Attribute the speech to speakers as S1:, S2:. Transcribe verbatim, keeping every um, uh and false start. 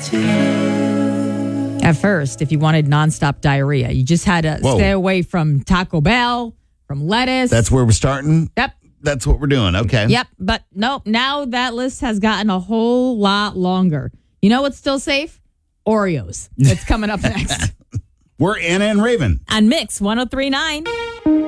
S1: At first, if you wanted nonstop diarrhea, you just had to
S2: Whoa.
S1: stay away from Taco Bell, from lettuce.
S2: That's where we're starting?
S1: Yep.
S2: That's what we're doing. Okay.
S1: Yep. But nope, now that list has gotten a whole lot longer. You know what's still safe? Oreos. It's coming up next.
S2: We're Anna and Raven.
S1: On Mix one oh three point nine.